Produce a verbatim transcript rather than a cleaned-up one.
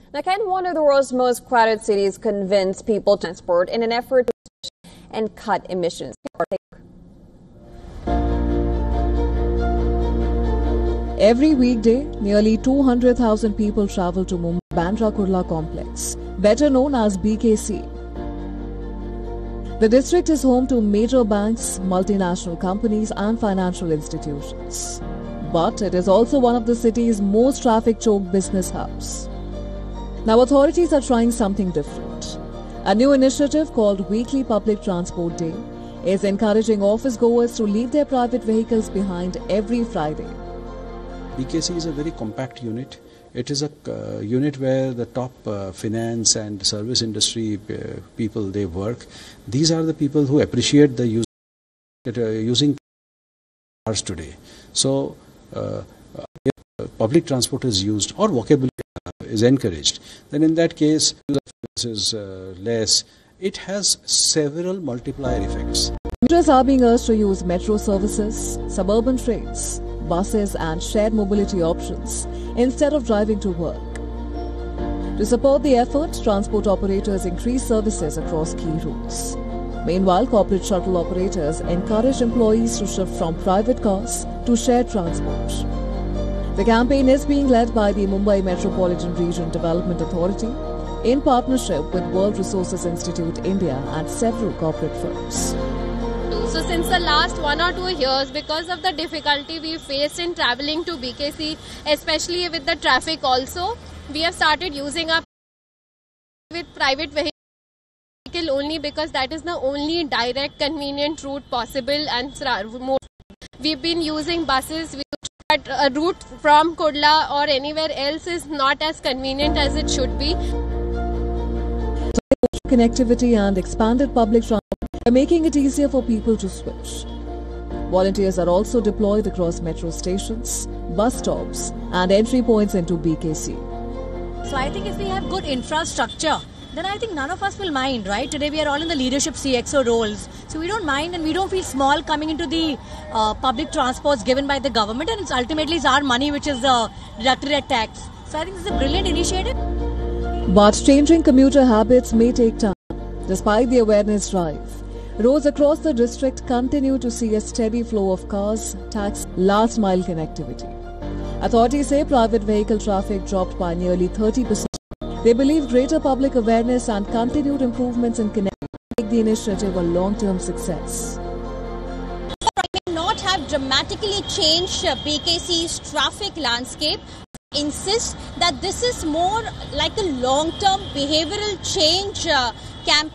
Now, can one of the world's most crowded cities convince people to transport in an effort to switch and cut emissions? Every weekday, nearly two hundred thousand people travel to Mumbai Bandra Kurla complex, better known as B K C. The district is home to major banks, multinational companies and financial institutions. But it is also one of the city's most traffic-choked business hubs. Now authorities are trying something different. A new initiative called Weekly Public Transport Day is encouraging office-goers to leave their private vehicles behind every Friday. B K C is a very compact unit. It is a uh, unit where the top uh, finance and service industry uh, people, they work. These are the people who appreciate the use, uh, using cars today. So uh, if public transport is used or walkability uh, is encouraged, then in that case this is uh, less. It has several multiplier effects. Commuters are being urged to use metro services, suburban trains, buses and shared mobility options instead of driving to work. To support the effort, transport operators increase services across key routes. Meanwhile, corporate shuttle operators encourage employees to shift from private cars to shared transport. The campaign is being led by the Mumbai Metropolitan Region Development Authority in partnership with World Resources Institute India and several corporate firms. So since the last one or two years, because of the difficulty we faced in traveling to B K C, especially with the traffic also, we have started using our with private vehicle only because that is the only direct convenient route possible, and we've been using buses. But a route from Kurla or anywhere else is not as convenient as it should be. Connectivity and expanded public transport are making it easier for people to switch. Volunteers are also deployed across metro stations, bus stops and entry points into B K C. So I think if we have good infrastructure, then I think none of us will mind, right? Today we are all in the leadership C X O roles. So we don't mind and we don't feel small coming into the uh, public transports given by the government, and it's ultimately it's our money which is uh, deducted at tax. So I think this is a brilliant initiative. But changing commuter habits may take time. Despite the awareness drive, roads across the district continue to see a steady flow of cars, taxis, last mile connectivity. Authorities say private vehicle traffic dropped by nearly thirty percent. They believe greater public awareness and continued improvements in connectivity make the initiative a long-term success. It may not have dramatically changed B K C's traffic landscape. Insist that this is more like a long-term behavioral change uh, campaign.